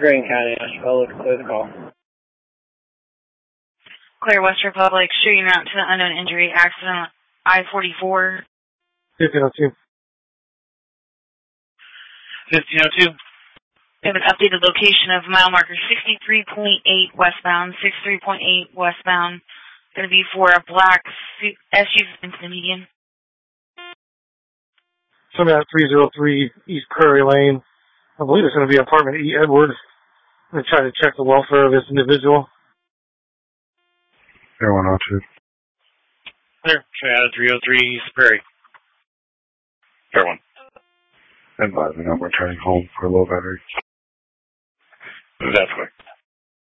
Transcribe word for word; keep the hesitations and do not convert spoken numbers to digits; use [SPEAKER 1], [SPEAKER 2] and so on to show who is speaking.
[SPEAKER 1] Greene County, Asheville, clear the call.
[SPEAKER 2] Clear West Republic, shooting out to the unknown injury, accident I forty-four.
[SPEAKER 3] fifteen oh two.
[SPEAKER 4] fifteen oh two.
[SPEAKER 2] We have an updated location of mile marker sixty-three point eight westbound, sixty-three point eight westbound. Going to be for a black S U V into the median.
[SPEAKER 3] Something at three oh three East Prairie Lane. I believe it's going to be apartment E. Edward. I'm going to try to check the welfare of this individual.
[SPEAKER 5] Air one oh two.
[SPEAKER 4] Clear. Triad three oh three East Prairie. Air one.
[SPEAKER 5] Advising I'm returning home for low battery.
[SPEAKER 4] That's quick.